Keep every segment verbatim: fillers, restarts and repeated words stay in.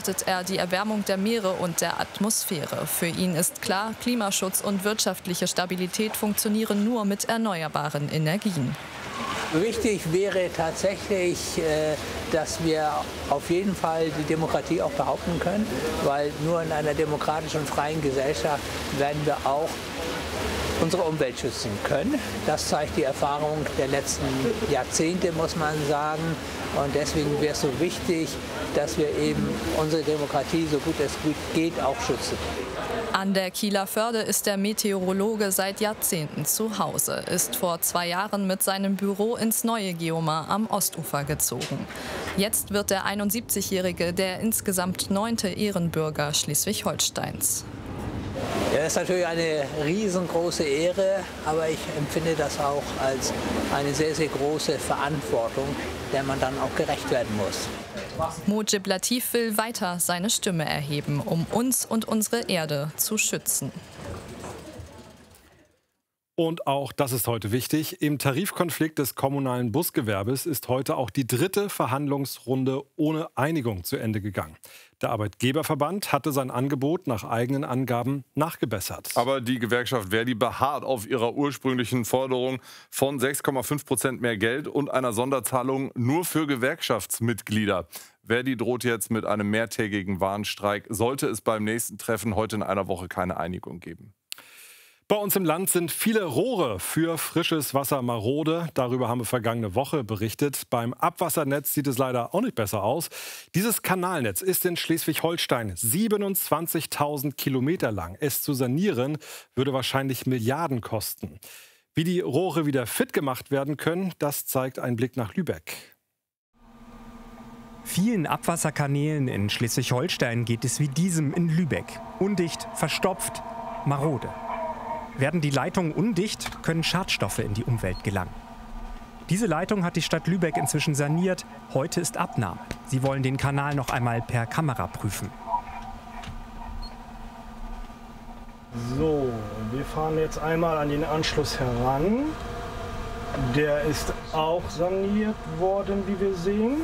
beobachtet er die Erwärmung der Meere und der Atmosphäre. Für ihn ist klar, Klimaschutz und wirtschaftliche Stabilität funktionieren nur mit erneuerbaren Energien. Wichtig wäre tatsächlich, dass wir auf jeden Fall die Demokratie auch behaupten können, weil nur in einer demokratischen und freien Gesellschaft werden wir auch unsere Umwelt schützen können. Das zeigt die Erfahrung der letzten Jahrzehnte, muss man sagen. Und deswegen wäre es so wichtig, dass wir eben unsere Demokratie, so gut es geht, auch schützen. An der Kieler Förde ist der Meteorologe seit Jahrzehnten zu Hause, ist vor zwei Jahren mit seinem Büro ins neue Geomar am Ostufer gezogen. Jetzt wird der einundsiebzigjährige der insgesamt neunte Ehrenbürger Schleswig-Holsteins. Ja, das ist natürlich eine riesengroße Ehre, aber ich empfinde das auch als eine sehr, sehr große Verantwortung, der man dann auch gerecht werden muss. Mojib Latif will weiter seine Stimme erheben, um uns und unsere Erde zu schützen. Und auch das ist heute wichtig. Im Tarifkonflikt des kommunalen Busgewerbes ist heute auch die dritte Verhandlungsrunde ohne Einigung zu Ende gegangen. Der Arbeitgeberverband hatte sein Angebot nach eigenen Angaben nachgebessert. Aber die Gewerkschaft Verdi beharrt auf ihrer ursprünglichen Forderung von sechs Komma fünf Prozent mehr Geld und einer Sonderzahlung nur für Gewerkschaftsmitglieder. Verdi droht jetzt mit einem mehrtägigen Warnstreik, sollte es beim nächsten Treffen heute in einer Woche keine Einigung geben. Bei uns im Land sind viele Rohre für frisches Wasser marode. Darüber haben wir vergangene Woche berichtet. Beim Abwassernetz sieht es leider auch nicht besser aus. Dieses Kanalnetz ist in Schleswig-Holstein siebenundzwanzigtausend Kilometer lang. Es zu sanieren würde wahrscheinlich Milliarden kosten. Wie die Rohre wieder fit gemacht werden können, das zeigt ein Blick nach Lübeck. Vielen Abwasserkanälen in Schleswig-Holstein geht es wie diesem in Lübeck. Undicht, verstopft, marode. Werden die Leitungen undicht, können Schadstoffe in die Umwelt gelangen. Diese Leitung hat die Stadt Lübeck inzwischen saniert. Heute ist Abnahme. Sie wollen den Kanal noch einmal per Kamera prüfen. So, wir fahren jetzt einmal an den Anschluss heran. Der ist auch saniert worden, wie wir sehen.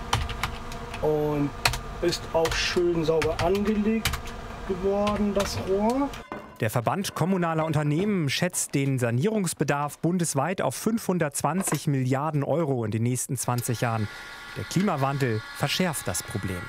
Und ist auch schön sauber angelegt geworden, das Rohr. Der Verband kommunaler Unternehmen schätzt den Sanierungsbedarf bundesweit auf fünfhundertzwanzig Milliarden Euro in den nächsten zwanzig Jahren. Der Klimawandel verschärft das Problem.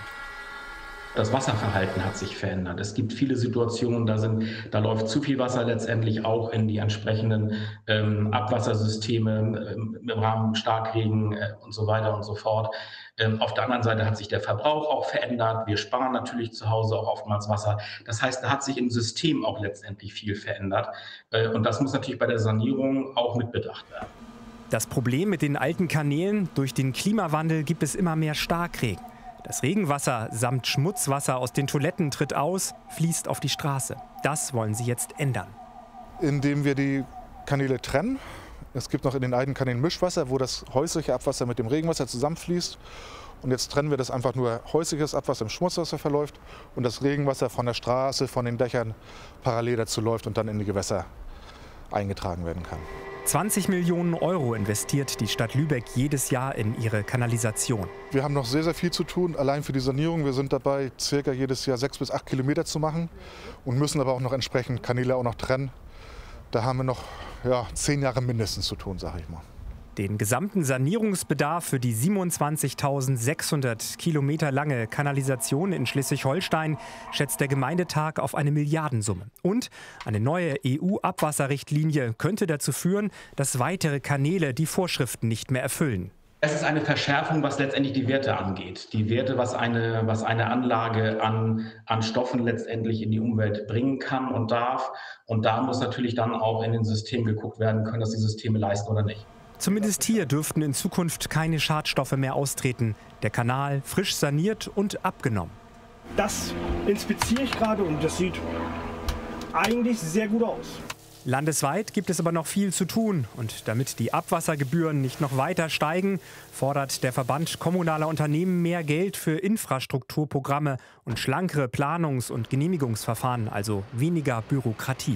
Das Wasserverhalten hat sich verändert. Es gibt viele Situationen, da, sind, da läuft zu viel Wasser letztendlich auch in die entsprechenden ähm, Abwassersysteme ähm, im Rahmen Starkregen äh, und so weiter und so fort. Ähm, auf der anderen Seite hat sich der Verbrauch auch verändert. Wir sparen natürlich zu Hause auch oftmals Wasser. Das heißt, da hat sich im System auch letztendlich viel verändert. Äh, und das muss natürlich bei der Sanierung auch mit bedacht werden. Das Problem mit den alten Kanälen: Durch den Klimawandel gibt es immer mehr Starkregen. Das Regenwasser samt Schmutzwasser aus den Toiletten tritt aus, fließt auf die Straße. Das wollen sie jetzt ändern. Indem wir die Kanäle trennen. Es gibt noch in den alten Kanälen Mischwasser, wo das häusliche Abwasser mit dem Regenwasser zusammenfließt. Und jetzt trennen wir das einfach nur häusliches Abwasser im Schmutzwasser verläuft und das Regenwasser von der Straße, von den Dächern parallel dazu läuft und dann in die Gewässer eingetragen werden kann. zwanzig Millionen Euro investiert die Stadt Lübeck jedes Jahr in ihre Kanalisation. Wir haben noch sehr, sehr viel zu tun, allein für die Sanierung. Wir sind dabei, circa jedes Jahr sechs bis acht Kilometer zu machen und müssen aber auch noch entsprechend Kanäle auch noch trennen. Da haben wir noch ja, zehn Jahre mindestens zu tun, sage ich mal. Den gesamten Sanierungsbedarf für die siebenundzwanzigtausendsechshundert Kilometer lange Kanalisation in Schleswig-Holstein schätzt der Gemeindetag auf eine Milliardensumme. Und eine neue E U-Abwasserrichtlinie könnte dazu führen, dass weitere Kanäle die Vorschriften nicht mehr erfüllen. Es ist eine Verschärfung, was letztendlich die Werte angeht. Die Werte, was eine, was eine Anlage an, an Stoffen letztendlich in die Umwelt bringen kann und darf. Und da muss natürlich dann auch in den System geguckt werden, können das die Systeme leisten oder nicht. Zumindest hier dürften in Zukunft keine Schadstoffe mehr austreten. Der Kanal frisch saniert und abgenommen. Das inspiziere ich gerade und das sieht eigentlich sehr gut aus. Landesweit gibt es aber noch viel zu tun. Und damit die Abwassergebühren nicht noch weiter steigen, fordert der Verband kommunaler Unternehmen mehr Geld für Infrastrukturprogramme und schlankere Planungs- und Genehmigungsverfahren, also weniger Bürokratie.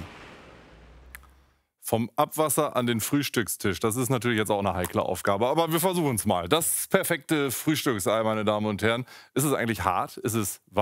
Vom Abwasser an den Frühstückstisch. Das ist natürlich jetzt auch eine heikle Aufgabe, aber wir versuchen es mal. Das perfekte Frühstücksei, meine Damen und Herren. Ist es eigentlich hart? Ist es